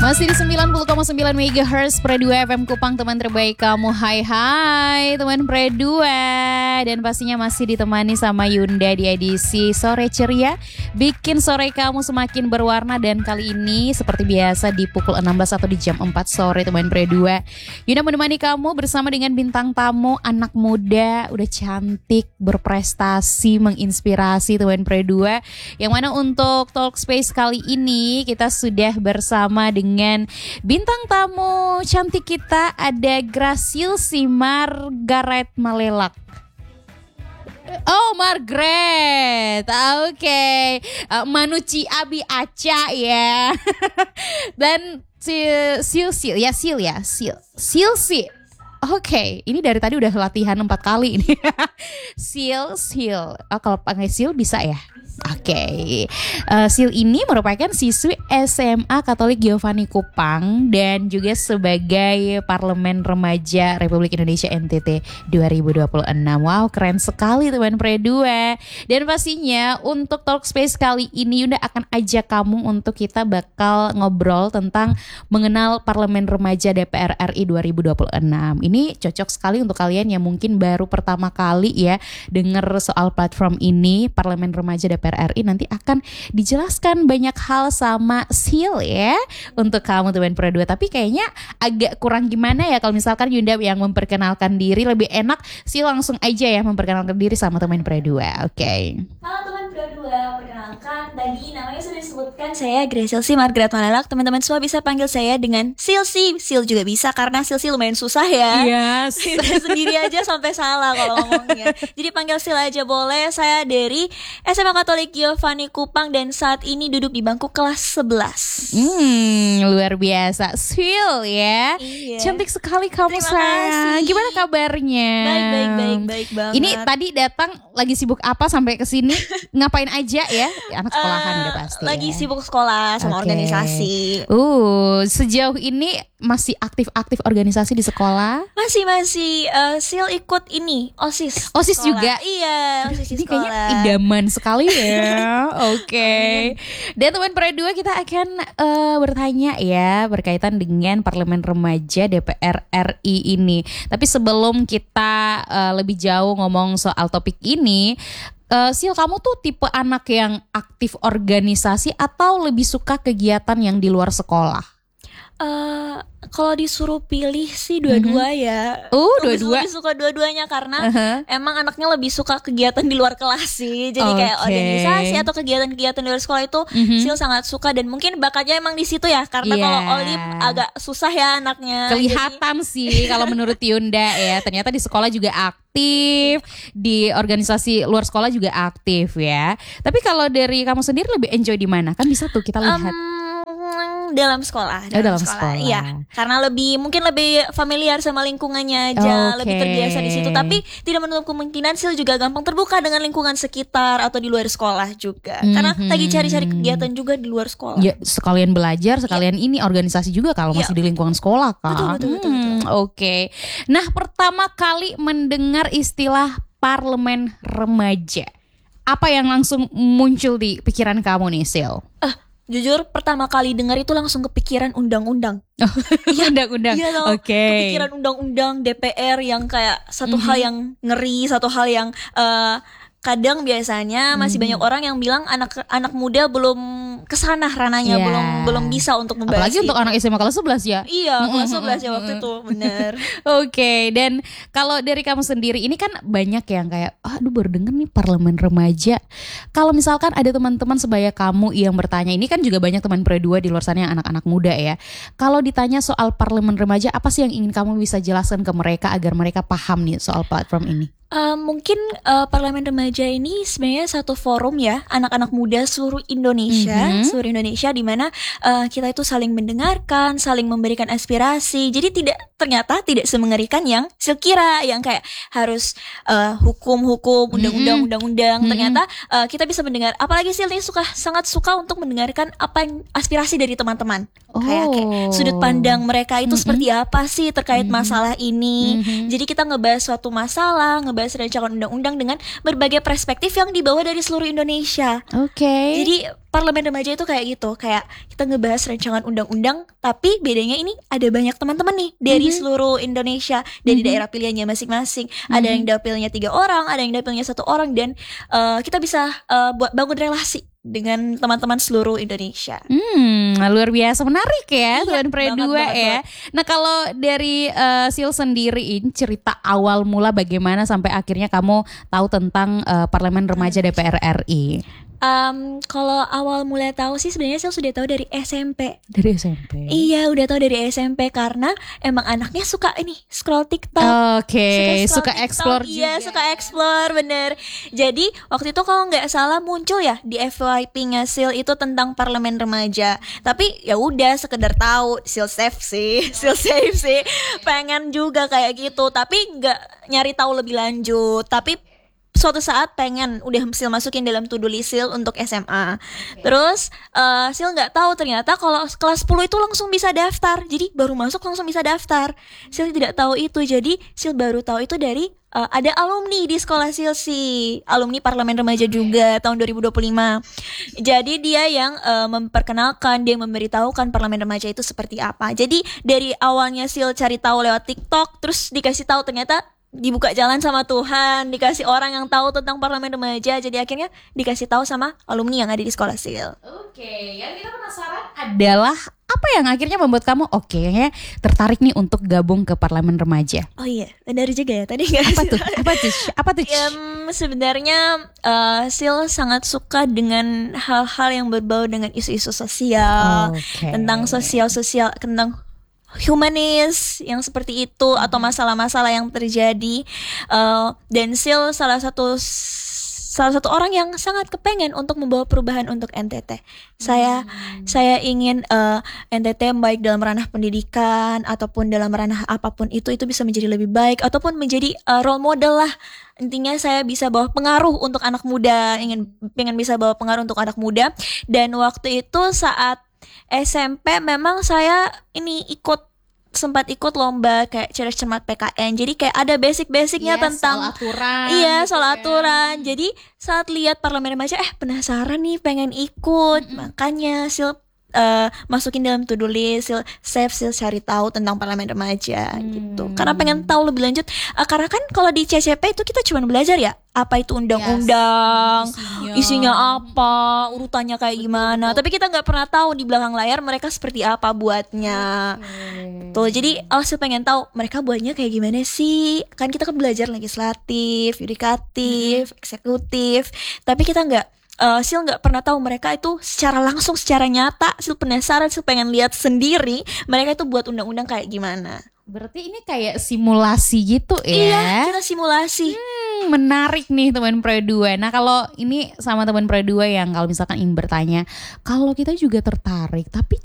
Masih di 90,9 MHz Pre 2 FM Kupang, teman terbaik kamu. Hai teman Pre 2. Dan pastinya masih ditemani sama Yunda di edisi Sore Ceria, bikin sore kamu semakin berwarna. Dan kali ini seperti biasa di pukul 16 atau di jam 4 sore teman Pre 2, Yunda menemani kamu bersama dengan bintang tamu anak muda, udah cantik, berprestasi, menginspirasi teman Pre 2. Yang mana untuk Talk Space kali ini kita sudah bersama dengan bintang tamu cantik kita, ada Gracielsi Margaret Malelak. Oh, Margaret, oke. Manuci Abi Aca ya. Dan Sil. Oke, ini dari tadi udah latihan 4 kali ini. Sil. Oh, kalau panggil Sil bisa ya? Oke. Sil ini merupakan siswi SMA Katolik Giovanni Kupang dan juga sebagai Parlemen Remaja Republik Indonesia NTT 2026. Wow, keren sekali teman Pre 2. Dan pastinya untuk Talk Space kali ini Yunda akan ajak kamu untuk kita bakal ngobrol tentang mengenal Parlemen Remaja DPR RI 2026. Ini cocok sekali untuk kalian yang mungkin baru pertama kali ya dengar soal platform ini, Parlemen Remaja DPR RI. Nanti akan dijelaskan banyak hal sama Sil ya untuk kamu teman Pre 2. Tapi kayaknya agak kurang gimana ya kalau misalkan Yunda yang memperkenalkan diri. Lebih enak Sil langsung aja ya memperkenalkan diri sama teman Pre 2. Oke. Halo teman Pre 2, perkenalkan tadi namanya sudah disebutkan, saya Gracielsi Margaret Malelak. Teman-teman semua bisa panggil saya dengan Silsi. Sil juga bisa karena Silsi lumayan susah ya. Yes. Sendiri aja sampai salah kalau ngomongnya. Jadi panggil Sil aja boleh. Saya dari SMA Katolik Giovanni Kupang dan saat ini duduk di bangku kelas 11. Luar biasa. Sil ya. Iya. Cantik sekali kamu. Terima sayang. kasih. Gimana kabarnya? Baik banget. Ini tadi datang lagi sibuk apa sampai ke sini? Ngapain aja ya? Anak sekolahan udah pasti. Lagi ya. sibuk sekolah sama Oke. organisasi. Sejauh ini masih aktif-aktif organisasi di sekolah? Masih Sil ikut ini OSIS. OSIS sekolah. juga? Iya, OSIS di Ini sekolah. kayaknya idaman sekali ya. Oke. Dan teman Pre 2, kita akan bertanya ya berkaitan dengan Parlemen Remaja DPR RI ini. Tapi sebelum kita lebih jauh ngomong soal topik ini, Sil, kamu tuh tipe anak yang aktif organisasi atau lebih suka kegiatan yang di luar sekolah? Kalau disuruh pilih sih dua-dua ya. Dua-dua. Lebih suka dua-duanya karena emang anaknya lebih suka kegiatan di luar kelas sih. Jadi kayak Oke. organisasi atau kegiatan-kegiatan di luar sekolah itu Sil sangat suka dan mungkin bakatnya emang di situ ya. Karena Iya. kalau Olip agak susah ya anaknya. Kelihatan sih kalau menurut Yunda ya. Ternyata di sekolah juga aktif, di organisasi luar sekolah juga aktif ya. Tapi kalau dari kamu sendiri lebih enjoy di mana? Kan bisa tuh kita lihat. Dalam sekolah. Dalam sekolah. Iya, karena mungkin lebih familiar sama lingkungannya aja, Oke. lebih terbiasa di situ. Tapi tidak menutup kemungkinan Sil juga gampang terbuka dengan lingkungan sekitar atau di luar sekolah juga. Karena lagi cari-cari kegiatan juga di luar sekolah. Ya sekalian belajar, sekalian ini organisasi juga kalau masih di lingkungan sekolah kan. Betul. Oke. Nah, pertama kali mendengar istilah Parlemen Remaja, apa yang langsung muncul di pikiran kamu nih, Sil? Jujur pertama kali dengar itu langsung kepikiran undang-undang. Undang-undang. Iya loh, Oke. kepikiran undang-undang DPR yang kayak satu hal yang ngeri, satu hal yang kadang biasanya masih banyak orang yang bilang anak muda belum kesana ranahnya, Yeah. belum bisa untuk membahas. Apalagi untuk itu. anak SMA kelas 11 ya. Iya, kelas 11 ya waktu itu, bener. Oke, dan kalau dari kamu sendiri ini kan banyak yang kayak, aduh baru denger nih Parlemen Remaja. Kalau misalkan ada teman-teman sebaya kamu yang bertanya, ini kan juga banyak teman Pre 2 di luar sana yang anak-anak muda ya. Kalau ditanya soal Parlemen Remaja, apa sih yang ingin kamu bisa jelaskan ke mereka agar mereka paham nih soal platform ini? Mungkin Parlemen Remaja ini sebenarnya satu forum ya anak-anak muda seluruh Indonesia, di mana kita itu saling mendengarkan, saling memberikan aspirasi. Jadi ternyata tidak semengerikan yang sekira, yang kayak harus hukum-hukum, undang-undang. Ternyata kita bisa mendengar. Apalagi Sil ini sangat suka untuk mendengarkan apa yang aspirasi dari teman-teman. Kayak sudut pandang mereka itu seperti apa sih terkait masalah ini. Jadi kita ngebahas suatu masalah, ngebahas membahas rancangan undang-undang dengan berbagai perspektif yang dibawa dari seluruh Indonesia. Oke. Jadi Parlemen Remaja itu kayak gitu, kayak kita ngebahas rancangan undang-undang, tapi bedanya ini ada banyak teman-teman nih dari seluruh Indonesia, dari daerah pilihannya masing-masing. Ada yang dapilnya 3 orang, ada yang dapilnya 1 orang, dan kita bisa buat bangun relasi dengan teman-teman seluruh Indonesia. Luar biasa menarik ya, Iya, Tuan Pre 2 ya. Nah, kalau dari Sil sendiri, ini cerita awal mula bagaimana sampai akhirnya kamu tahu tentang Parlemen Remaja DPR RI? Kalau awal mulai tahu sih sebenarnya saya sudah tahu dari SMP. Dari SMP. Iya, udah tahu dari SMP karena emang anaknya suka ini scroll TikTok. Oke, suka TikTok, explore iya, juga. suka explore, bener. Jadi waktu itu kalau nggak salah muncul ya di FYP-nya Sil itu tentang Parlemen Remaja. Tapi ya udah sekedar tahu, Sil save sih, pengen juga kayak gitu. Tapi nggak nyari tahu lebih lanjut. Tapi suatu saat pengen udah Sil masukin dalam to-do list Sil untuk SMA. Terus Sil nggak tahu ternyata kalau kelas 10 itu langsung bisa daftar. Jadi baru masuk langsung bisa daftar. Sil tidak tahu itu. Jadi Sil baru tahu itu dari ada alumni di sekolah Sil sih, alumni Parlemen Remaja juga tahun 2025. Jadi dia yang memperkenalkan, dia memberitahukan Parlemen Remaja itu seperti apa. Jadi dari awalnya Sil cari tahu lewat TikTok, terus dikasih tahu ternyata dibuka jalan sama Tuhan, dikasih orang yang tahu tentang Parlemen Remaja, jadi akhirnya dikasih tahu sama alumni yang ada di sekolah Sil. Oke, yang kita penasaran adalah apa yang akhirnya membuat kamu tertarik nih untuk gabung ke Parlemen Remaja? Oh iya, dari juga ya tadi nggak? Apa tuh? Sebenarnya Sil sangat suka dengan hal-hal yang berbau dengan isu-isu sosial, tentang sosial, tentang humanis yang seperti itu, atau masalah-masalah yang terjadi. Dan Sil salah satu orang yang sangat kepengen untuk membawa perubahan untuk NTT. Saya ingin NTT baik dalam ranah pendidikan ataupun dalam ranah apapun itu bisa menjadi lebih baik ataupun menjadi role model lah. Intinya saya bisa bawa pengaruh untuk anak muda, pengen bisa bawa pengaruh untuk anak muda. Dan waktu itu saat SMP memang saya sempat ikut lomba kayak cerdas cermat PKN. Jadi kayak ada basic-basicnya tentang soal aturan. Iya, soal aturan. Jadi saat lihat Parlemen Remaja, penasaran nih, pengen ikut. Makanya Sil masukin dalam to-do list, Sil cari tahu tentang Parlemen Remaja gitu. Karena pengen tahu lebih lanjut. Karena kan kalau di CCP itu kita cuma belajar ya, apa itu undang-undang, isinya apa, urutannya kayak gimana. Tapi kita nggak pernah tahu di belakang layar mereka seperti apa buatnya. Tuh, jadi Sil pengen tahu mereka buatnya kayak gimana sih. Kan kita kan belajar legislatif, yudikatif, eksekutif. Tapi kita Sil nggak pernah tahu mereka itu secara langsung, secara nyata. Sil penasaran, Sil pengen lihat sendiri mereka itu buat undang-undang kayak gimana. Berarti ini kayak simulasi gitu ya? Iya, kita simulasi. Menarik nih teman Pre 2. Nah, kalau ini sama teman Pre 2 yang kalau misalkan ingin bertanya, kalau kita juga tertarik tapi